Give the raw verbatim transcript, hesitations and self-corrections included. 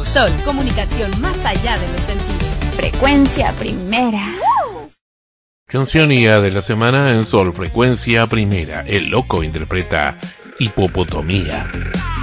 Sol, comunicación más allá de los sentidos. Frecuencia primera. Cancionía de la semana en Sol, Frecuencia Primera. El Loco interpreta Hipopotomía.